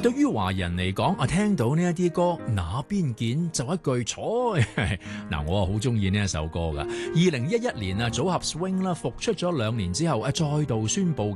對於華人嚟講，聽到呢一啲歌，那邊見就一句彩。嗱，我好中意呢一首歌噶。2011年組合 Swing 啦復出咗2年之後，再度宣布